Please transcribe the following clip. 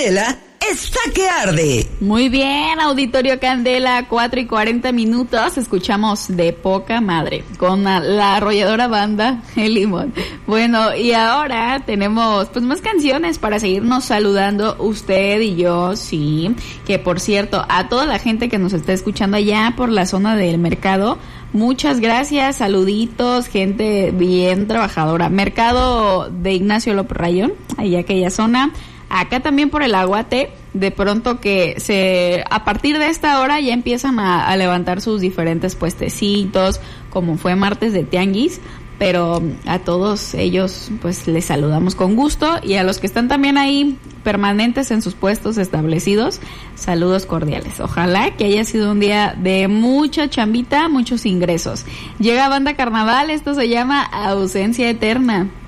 Candela está que arde. Muy bien, Auditorio Candela, 4:40. Escuchamos De Poca Madre con la arrolladora banda El Limón. Bueno, y ahora tenemos pues más canciones para seguirnos saludando usted y yo, sí. Que por cierto, a toda la gente que nos está escuchando allá por la zona del mercado, muchas gracias, saluditos, gente bien trabajadora. Mercado de Ignacio López Rayón, allá aquella zona. Acá también por el Aguate, de pronto que a partir de esta hora ya empiezan a levantar sus diferentes puestecitos, como fue martes de tianguis, pero a todos ellos pues les saludamos con gusto, y a los que están también ahí permanentes en sus puestos establecidos, saludos cordiales. Ojalá que haya sido un día de mucha chambita, muchos ingresos. Llega Banda Carnaval, esto se llama Ausencia Eterna.